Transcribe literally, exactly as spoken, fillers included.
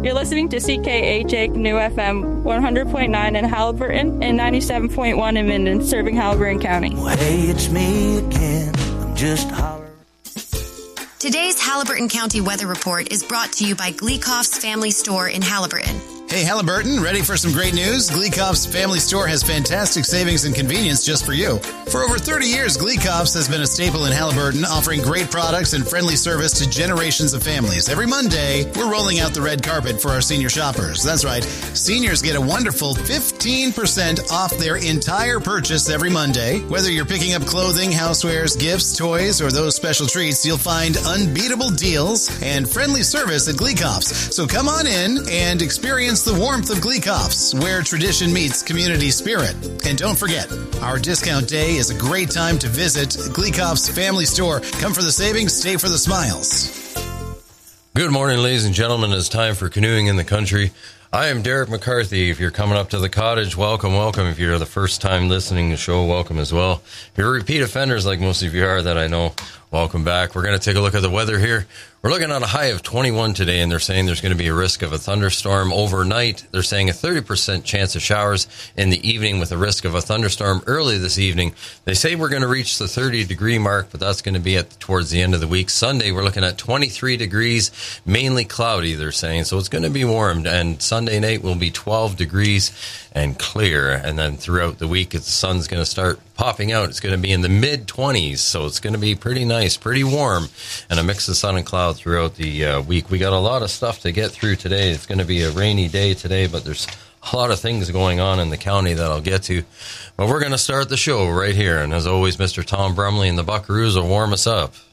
You're listening to C K H A Canoe F M one hundred point nine in Haliburton and ninety-seven point one in Minden, serving Haliburton County. Well, hey, it's me again. I'm just hollering. Today's Haliburton County weather report is brought to you by Gleekoff's Family Store in Haliburton. Hey, Haliburton, ready for some great news? Gleekoff's Family Store has fantastic savings and convenience just for you. For over thirty years, Gleekoff's has been a staple in Haliburton, offering great products and friendly service to generations of families. Every Monday, we're rolling out the red carpet for our senior shoppers. That's right. Seniors get a wonderful fifteen percent off their entire purchase every Monday. Whether you're picking up clothing, housewares, gifts, toys, or those special treats, you'll find unbeatable deals and friendly service at Gleekoff's. So come on in and experience the warmth of Gleekoff's, where tradition meets community spirit. And don't forget, our discount day is a great time to visit Gleekoff's Family Store. Come for the savings, stay for the smiles. Good morning, ladies and gentlemen. It's time for Canoeing in the Country. I am Derek McCarthy. If you're coming up to the cottage, welcome, welcome. If you're the first time listening to the show, welcome as well. If you're repeat offenders like most of you are that I know, welcome back. We're going to take a look at the weather here. We're looking at a high of twenty-one today, and they're saying there's going to be a risk of a thunderstorm overnight. They're saying a thirty percent chance of showers in the evening with a risk of a thunderstorm early this evening. They say we're going to reach the thirty degree mark, but that's going to be at towards the end of the week. Sunday, we're looking at twenty-three degrees, mainly cloudy, they're saying, so it's going to be warm. And Sunday night will be twelve degrees and clear. And then throughout the week, the sun's going to start popping out. It's going to be in the mid twenties, so it's going to be pretty nice, pretty warm, and a mix of sun and cloud throughout the uh, week. We got a lot of stuff to get through today. It's going to be a rainy day today, but there's a lot of things going on in the county that I'll get to. But we're going to start the show right here, and as always, Mister Tom Brumley and the Buckaroos will warm us up.